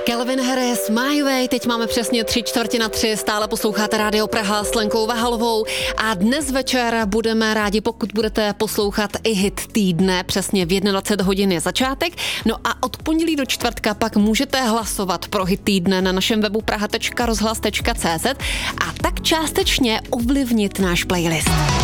Calvin Harris, My Way, teď máme přesně 3:45, stále posloucháte Rádio Praha s Lenkou Vahalovou a dnes večer budeme rádi, pokud budete poslouchat i hit týdne, přesně v 21 hodin je začátek, no a od pondělí do čtvrtka pak můžete hlasovat pro hit týdne na našem webu praha.rozhlas.cz a tak částečně ovlivnit náš playlist.